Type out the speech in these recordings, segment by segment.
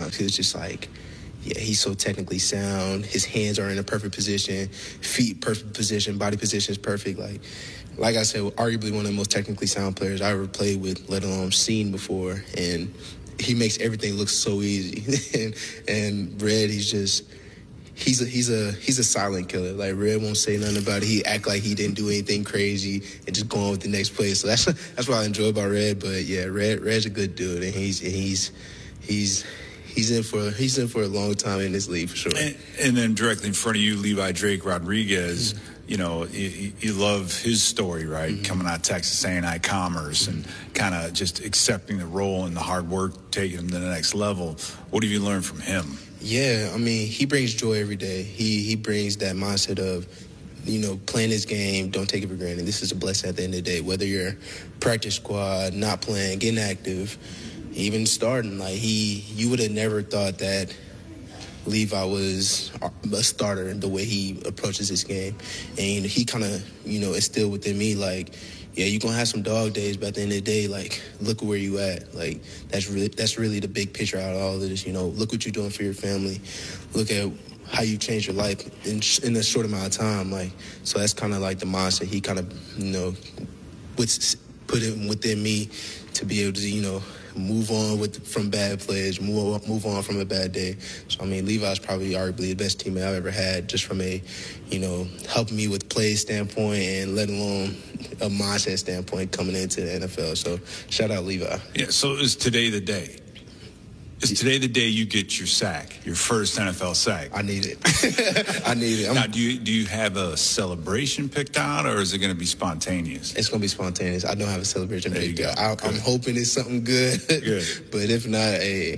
times. It's just like, yeah, he's so technically sound. His hands are in a perfect position, feet perfect position, body position is perfect. Like I said, arguably one of the most technically sound players I ever played with, let alone seen before. And he makes everything look so easy. and Red, he's a silent killer. Like, Red won't say nothing about it. He act like he didn't do anything crazy and just go on with the next play. So that's what I enjoy about Red. But yeah, Red's a good dude, and he's in for a long time in this league for sure. And then directly in front of you, Levi Drake Rodriguez. Mm-hmm. You know, you love his story, right? Mm-hmm. Coming out of Texas A&I Commerce and kind of just accepting the role and the hard work, taking him to the next level. What have you learned from him? Yeah, I mean, he brings joy every day. He brings that mindset of, you know, playing this game, don't take it for granted. This is a blessing at the end of the day. Whether you're practice squad, not playing, getting active, even starting, like you would have never thought that Levi was a starter in the way he approaches this game. And he kind of, you know, instilled within me, like, yeah, you're going to have some dog days, but at the end of the day, like, look where you at. Like, that's really the big picture out of all of this, you know. Look what you're doing for your family. Look at how you changed your life in a short amount of time. Like, so that's kind of like the mindset he kind of, you know, put it within me to be able to, you know, move on from bad plays, move on from a bad day. So, I mean, Levi's probably arguably the best teammate I've ever had, just from a, you know, helping me with play standpoint and let alone a mindset standpoint coming into the NFL. So, shout out Levi. Yeah, so is today the day? Is today the day you get your sack, your first NFL sack? I need it. I need it. Now, do you have a celebration picked out, or is it going to be spontaneous? It's going to be spontaneous. I don't have a celebration picked out. I'm hoping it's something good. But if not,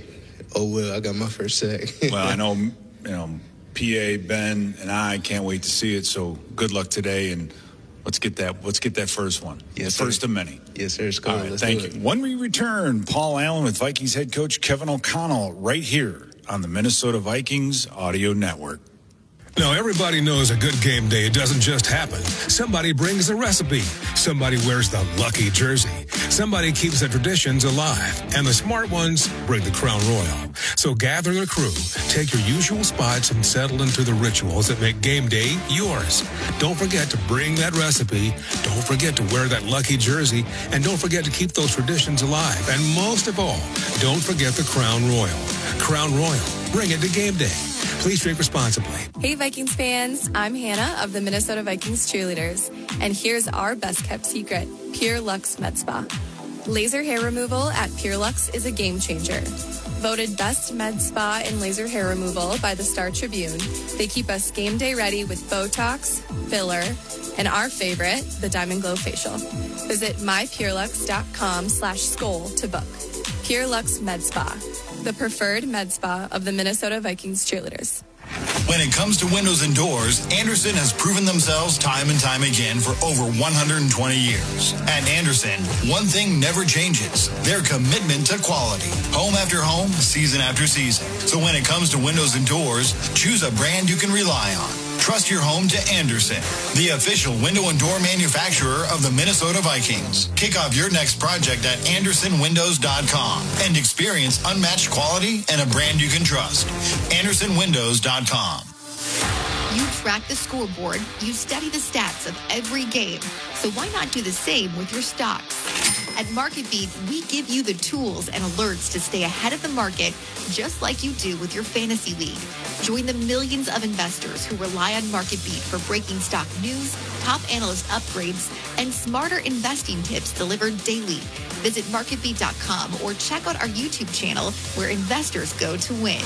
I got my first sack. Well, I know, you know, PA, Ben, and I can't wait to see it. So good luck today, and let's get that first one. Yes, the first of many. Yes, sir. All right, thank you. When we return, Paul Allen with Vikings head coach Kevin O'Connell right here on the Minnesota Vikings Audio Network. Now, everybody knows a good game day, it doesn't just happen. Somebody brings a recipe. Somebody wears the lucky jersey. Somebody keeps the traditions alive. And the smart ones bring the Crown Royal. So gather the crew, take your usual spots, and settle into the rituals that make game day yours. Don't forget to bring that recipe. Don't forget to wear that lucky jersey. And don't forget to keep those traditions alive. And most of all, don't forget the Crown Royal. Crown Royal. Bring it to game day. Please drink responsibly. Hey, Vikings fans. I'm Hannah of the Minnesota Vikings cheerleaders. And here's our best-kept secret, Pure Luxe Med Spa. Laser hair removal at Pure Luxe is a game changer. Voted best med spa in laser hair removal by the Star Tribune, they keep us game day ready with Botox, filler, and our favorite, the Diamond Glow Facial. Visit mypurelux.com/Skol to book. Pure Luxe Med Spa, the preferred med spa of the Minnesota Vikings cheerleaders. When it comes to windows and doors, Andersen has proven themselves time and time again for over 120 years. At Andersen, one thing never changes: their commitment to quality. Home after home, season after season. So when it comes to windows and doors, choose a brand you can rely on. Trust your home to Andersen, the official window and door manufacturer of the Minnesota Vikings. Kick off your next project at AndersonWindows.com and experience unmatched quality and a brand you can trust. AndersonWindows.com. You track the scoreboard, you study the stats of every game. So why not do the same with your stocks? At MarketBeat, we give you the tools and alerts to stay ahead of the market, just like you do with your fantasy league. Join the millions of investors who rely on MarketBeat for breaking stock news, top analyst upgrades, and smarter investing tips delivered daily. Visit MarketBeat.com or check out our YouTube channel where investors go to win.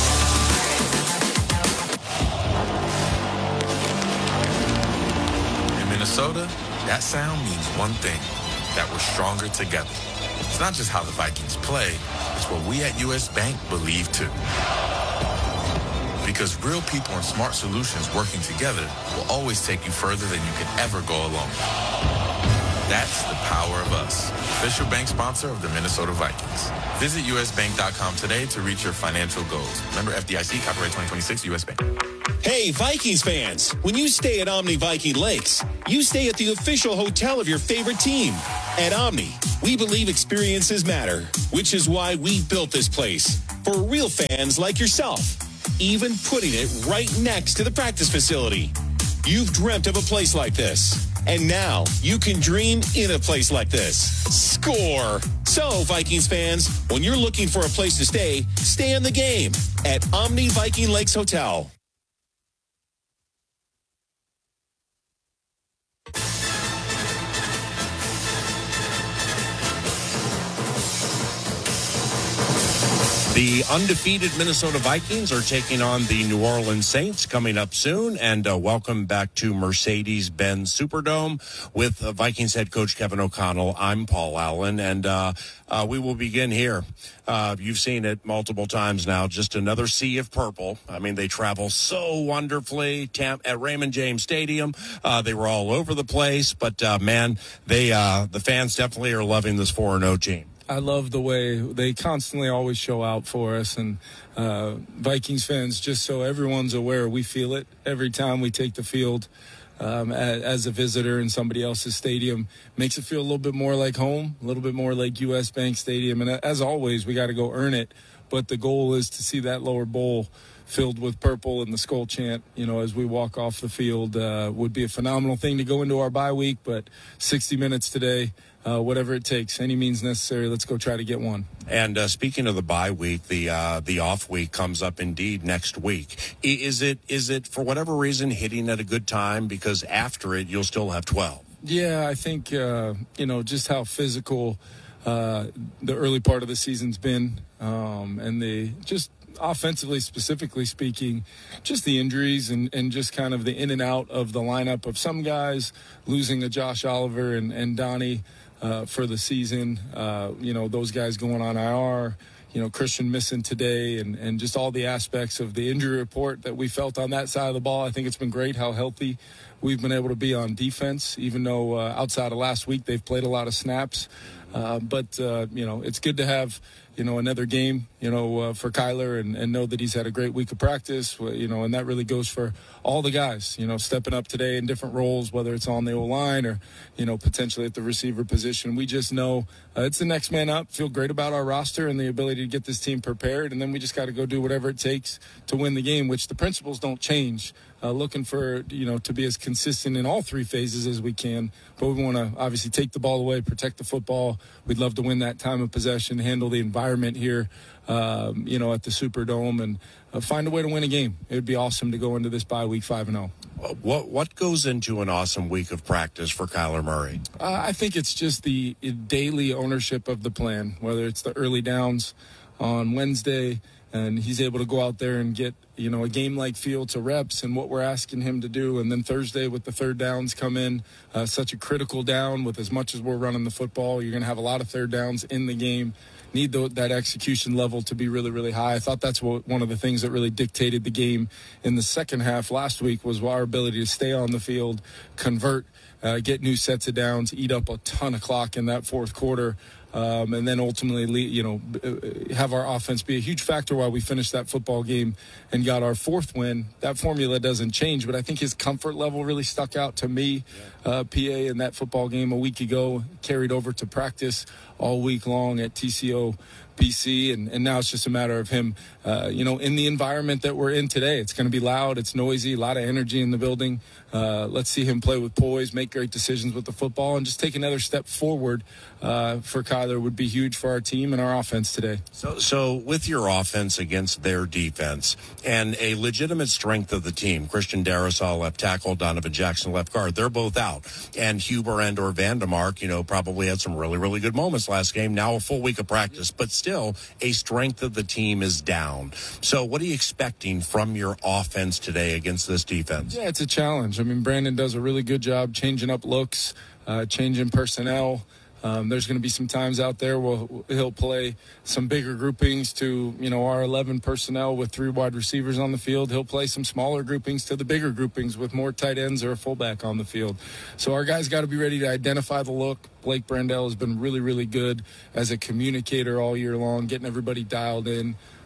In Minnesota, that sound means one thing: that we're stronger together. It's not just how the Vikings play, it's what we at U.S. Bank believe too. Because real people and smart solutions working together will always take you further than you can ever go alone. That's the power of us. Official bank sponsor of the Minnesota Vikings. Visit usbank.com today to reach your financial goals. Member FDIC, copyright 2026, U.S. Bank. Hey, Vikings fans, when you stay at Omni Viking Lakes, you stay at the official hotel of your favorite team. At Omni, we believe experiences matter, which is why we built this place. for real fans like yourself, even putting it right next to the practice facility. You've dreamt of a place like this, and now you can dream in a place like this. Score! So, Vikings fans, when you're looking for a place to stay in the game at Omni Viking Lakes Hotel. The undefeated Minnesota Vikings are taking on the New Orleans Saints coming up soon. And welcome back to Mercedes-Benz Superdome with Vikings head coach Kevin O'Connell. I'm Paul Allen, and we will begin here. You've seen it multiple times now, just another sea of purple. I mean, they travel so wonderfully at Raymond James Stadium. They were all over the place, but man, the fans definitely are loving this 4-0 team. I love the way they constantly always show out for us, and Vikings fans, just so everyone's aware, we feel it every time we take the field as a visitor in somebody else's stadium. Makes it feel a little bit more like home, a little bit more like U.S. Bank Stadium, and as always, we got to go earn it, but the goal is to see that lower bowl filled with purple and the skull chant, as we walk off the field. Would be a phenomenal thing to go into our bye week, but 60 minutes today, whatever it takes, any means necessary, let's go try to get one. And speaking of the bye week, the off week comes up indeed next week. Is it for whatever reason hitting at a good time, because after it you'll still have 12? Yeah, I think just how physical the early part of the season's been, and the just offensively, specifically speaking, just the injuries and just kind of the in and out of the lineup of some guys, losing a Josh Oliver and Donnie for the season, those guys going on IR, Christian missing today, and just all the aspects of the injury report that we felt on that side of the ball. I think it's been great how healthy we've been able to be on defense, even though outside of last week they've played a lot of snaps. But it's good to have, another game, for Kyler and know that he's had a great week of practice, and that really goes for all the guys, stepping up today in different roles, whether it's on the O-line or, potentially at the receiver position. We just know it's the next man up, feel great about our roster and the ability to get this team prepared. And then we just got to go do whatever it takes to win the game, which the principles don't change. Looking for, to be as consistent in all three phases as we can. But we want to obviously take the ball away, protect the football. We'd love to win that time of possession, handle the environment here, at the Superdome, and find a way to win a game. It would be awesome to go into this bye week 5-0. What goes into an awesome week of practice for Kyler Murray? I think it's just the daily ownership of the plan, whether it's the early downs on Wednesday, and he's able to go out there and get, a game-like feel to reps and what we're asking him to do. And then Thursday with the third downs come in, such a critical down with as much as we're running the football. You're going to have a lot of third downs in the game. Need that execution level to be really, really high. I thought that's one of the things that really dictated the game in the second half last week was our ability to stay on the field, convert, get new sets of downs, eat up a ton of clock in that fourth quarter. And then ultimately, have our offense be a huge factor while we finished that football game and got our fourth win. That formula doesn't change, but I think his comfort level really stuck out to me. PA in that football game a week ago, carried over to practice all week long at TCO BC, and now it's just a matter of him, in the environment that we're in today. It's going to be loud, it's noisy, a lot of energy in the building. Let's see him play with poise, make great decisions with the football, and just take another step forward for Kyler would be huge for our team and our offense today. So with your offense against their defense and a legitimate strength of the team, Christian Darrisaw left tackle, Donovan Jackson left guard, they're both out. And Huber and or Vandemark, probably had some really, really good moments last game. Now a full week of practice, but still a strength of the team is down. So what are you expecting from your offense today against this defense? Yeah, it's a challenge. I mean, Brandon does a really good job changing up looks, changing personnel. There's going to be some times out there where he'll play some bigger groupings to, our 11 personnel with 3 wide receivers on the field. He'll play some smaller groupings to the bigger groupings with more tight ends or a fullback on the field. So our guys got to be ready to identify the look. Blake Brandel has been really, really good as a communicator all year long, getting everybody dialed in.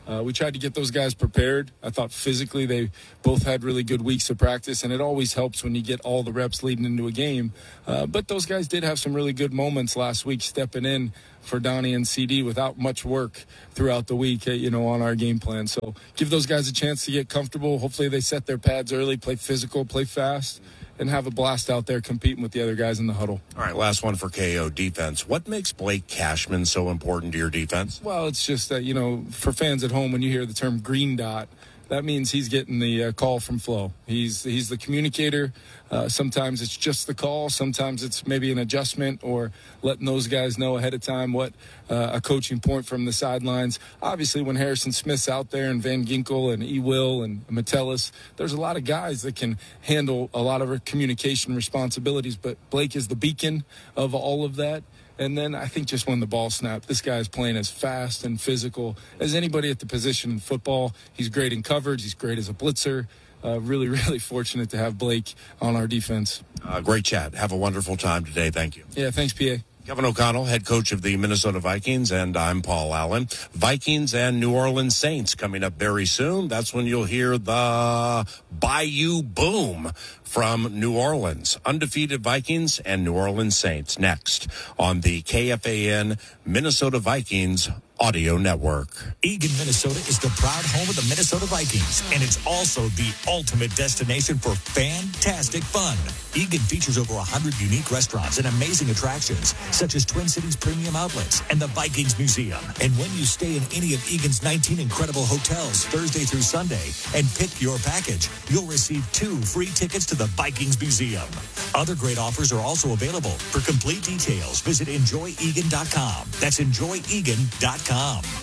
We tried to get those guys prepared. I thought physically they both had really good weeks of practice, and it always helps when you get all the reps leading into a game. But those guys did have some really good moments last week stepping in for Donnie and CD without much work throughout the week, on our game plan. So give those guys a chance to get comfortable. Hopefully they set their pads early, play physical, play fast, and have a blast out there competing with the other guys in the huddle. All right, last one for KO defense. What makes Blake Cashman so important to your defense? Well, it's just that, for fans at home, when you hear the term green dot, that means he's getting the call from Flo. He's the communicator. Sometimes it's just the call. Sometimes it's maybe an adjustment or letting those guys know ahead of time what a coaching point from the sidelines. Obviously, when Harrison Smith's out there and Van Ginkel and E. Will and Metellus, there's a lot of guys that can handle a lot of communication responsibilities. But Blake is the beacon of all of that. And then I think just when the ball snapped, this guy is playing as fast and physical as anybody at the position in football. He's great in coverage. He's great as a blitzer. Really, really fortunate to have Blake on our defense. Great chat. Have a wonderful time today. Thank you. Yeah, thanks, PA. Kevin O'Connell, head coach of the Minnesota Vikings, and I'm Paul Allen. Vikings and New Orleans Saints coming up very soon. That's when you'll hear the Bayou Boom from New Orleans. Undefeated Vikings and New Orleans Saints next on the KFAN Minnesota Vikings Audio Network. Eagan, Minnesota is the proud home of the Minnesota Vikings, and it's also the ultimate destination for fantastic fun. Eagan features over 100 unique restaurants and amazing attractions, such as Twin Cities Premium Outlets and the Vikings Museum. And when you stay in any of Eagan's 19 incredible hotels Thursday through Sunday and pick your package, you'll receive 2 free tickets to the Vikings Museum. Other great offers are also available. For complete details, visit enjoyegan.com. That's enjoyegan.com.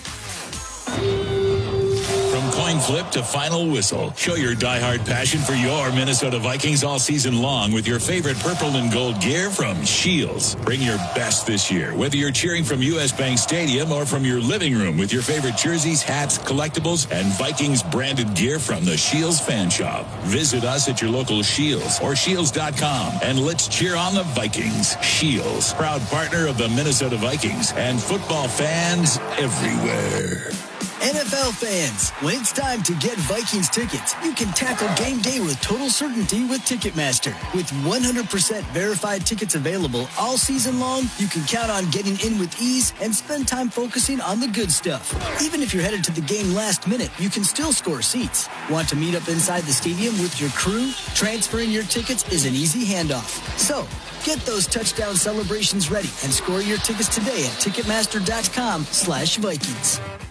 From coin flip to final whistle, show your diehard passion for your Minnesota Vikings all season long with your favorite purple and gold gear from Shields. Bring your best this year, whether you're cheering from US Bank Stadium or from your living room with your favorite jerseys, hats, collectibles, and Vikings branded gear from the Shields Fan Shop. Visit us at your local Shields or Shields.com and let's cheer on the Vikings. Shields, proud partner of the Minnesota Vikings and football fans everywhere. NFL fans, when it's time to get Vikings tickets, you can tackle game day with total certainty with Ticketmaster. With 100% verified tickets available all season long, you can count on getting in with ease and spend time focusing on the good stuff. Even if you're headed to the game last minute, you can still score seats. Want to meet up inside the stadium with your crew? Transferring your tickets is an easy handoff. So, get those touchdown celebrations ready and score your tickets today at Ticketmaster.com/Vikings.